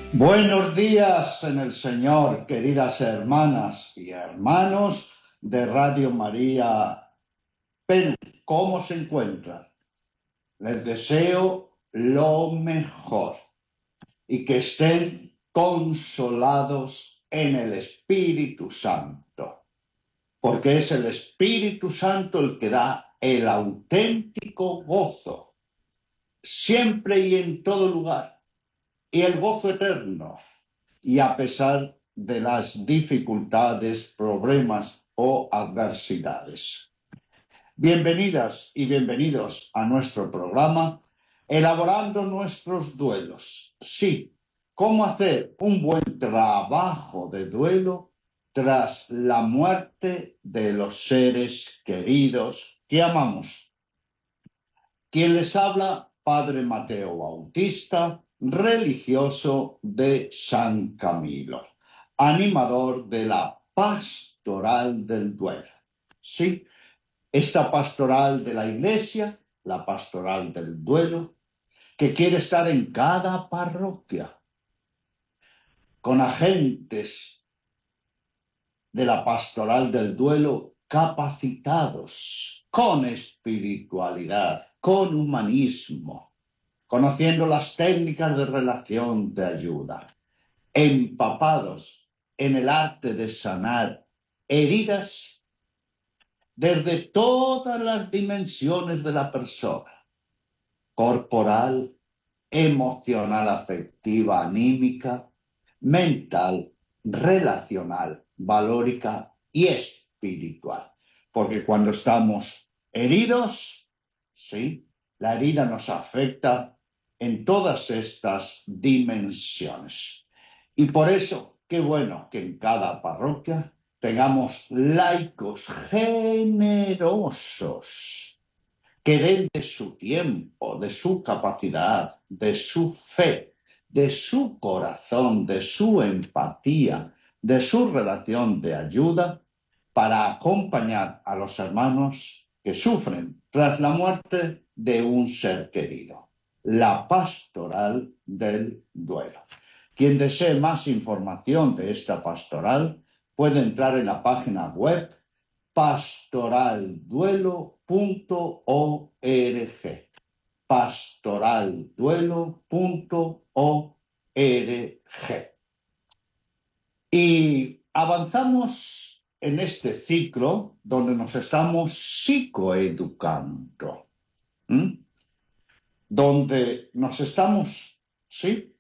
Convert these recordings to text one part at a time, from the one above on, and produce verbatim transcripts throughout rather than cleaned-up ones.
Buenos días en el Señor, queridas hermanas y hermanos de Radio María Perú. ¿Cómo se encuentran? Les deseo lo mejor y que estén consolados en el Espíritu Santo, porque es el Espíritu Santo el que da el auténtico gozo, siempre y en todo lugar, y el gozo eterno. Y a pesar de las dificultades, problemas o adversidades. Bienvenidas y bienvenidos a nuestro programa Elaborando nuestros duelos. Sí, cómo hacer un buen trabajo de duelo tras la muerte de los seres queridos que amamos. Quien les habla, Padre Mateo Bautista, religioso de San Camilo, animador de la pastoral del duelo. Sí, esta pastoral de la Iglesia, la pastoral del duelo, que quiere estar en cada parroquia, con agentes de la pastoral del duelo capacitados, con espiritualidad, con humanismo, conociendo las técnicas de relación de ayuda, empapados en el arte de sanar heridas desde todas las dimensiones de la persona, corporal, emocional, afectiva, anímica, mental, relacional, valórica y espiritual. Porque cuando estamos heridos, sí, la herida nos afecta en todas estas dimensiones. Y por eso, qué bueno que en cada parroquia tengamos laicos generosos que den de su tiempo, de su capacidad, de su fe, de su corazón, de su empatía, de su relación de ayuda para acompañar a los hermanos que sufren tras la muerte de un ser querido. La pastoral del duelo. Quien desee más información de esta pastoral puede entrar en la página web pastoralduelo punto org. pastoralduelo punto org. Y avanzamos en este ciclo donde nos estamos psicoeducando, ¿m? donde nos estamos, ¿sí?,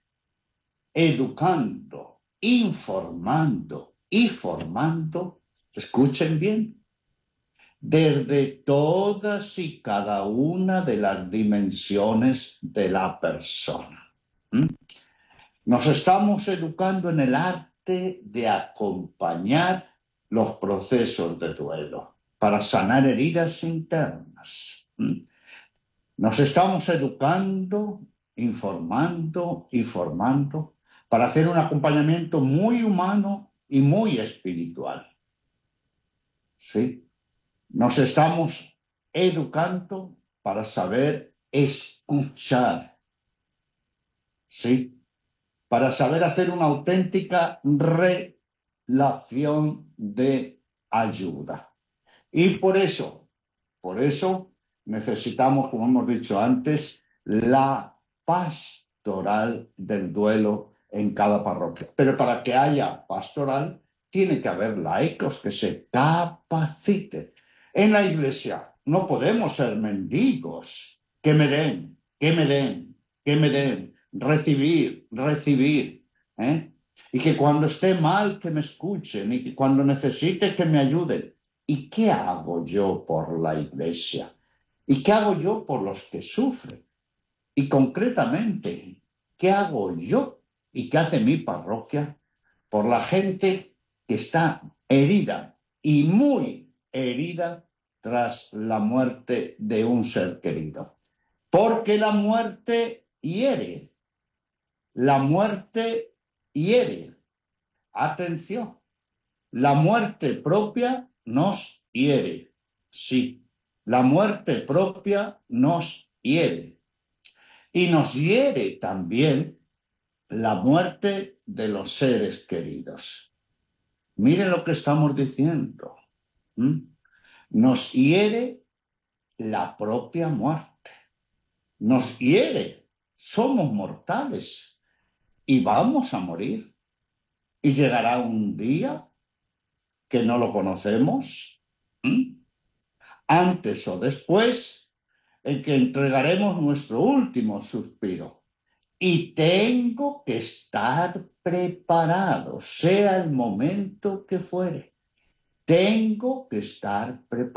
educando, informando y formando, escuchen bien, desde todas y cada una de las dimensiones de la persona. ¿Mm? Nos estamos educando en el arte de acompañar los procesos de duelo para sanar heridas internas. ¿Mm? Nos estamos educando, informando y formando para hacer un acompañamiento muy humano y muy espiritual. ¿Sí? Nos estamos educando para saber escuchar, ¿sí?, para saber hacer una auténtica relación de ayuda. Y por eso, por eso necesitamos, como hemos dicho antes, la pastoral del duelo en cada parroquia. Pero para que haya pastoral, tiene que haber laicos que se capaciten. En la Iglesia no podemos ser mendigos. Que me den, que me den, que me den. Recibir, recibir. ¿eh? Y que cuando esté mal, que me escuchen. Y que cuando necesite, que me ayuden. ¿Y qué hago yo por la Iglesia? ¿Y qué hago yo por los que sufren? Y concretamente, ¿qué hago yo y qué hace mi parroquia por la gente que está herida y muy herida tras la muerte de un ser querido? Porque la muerte hiere. La muerte hiere. Atención. La muerte propia nos hiere. Sí, la muerte propia nos hiere. Y nos hiere también la muerte de los seres queridos. Miren lo que estamos diciendo. ¿Mm? Nos hiere la propia muerte. Nos hiere. Somos mortales y vamos a morir. Y llegará un día que no lo conocemos, ¿Mm? antes o después, en que entregaremos nuestro último suspiro. Y tengo que estar preparado, sea el momento que fuere. Tengo que estar preparado.